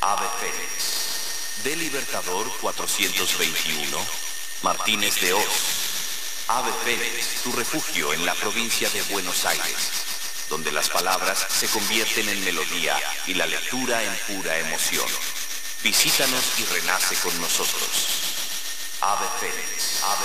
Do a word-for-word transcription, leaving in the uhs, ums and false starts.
Ave Fénix. De Libertador cuatrocientos veintiuno, Martínez de Hoz. Ave Fénix, tu refugio en la provincia de Buenos Aires, donde las palabras se convierten en melodía y la lectura en pura emoción. Visítanos y renace con nosotros. Ave Fénix. Ave